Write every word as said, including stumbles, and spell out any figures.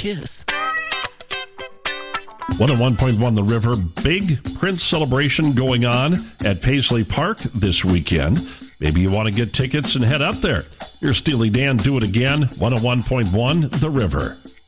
kiss. one oh one point one The River, big Prince celebration going on at Paisley Park this weekend. Maybe you want to get tickets and head up there. Here's Steely Dan, Do It Again, one oh one point one The River.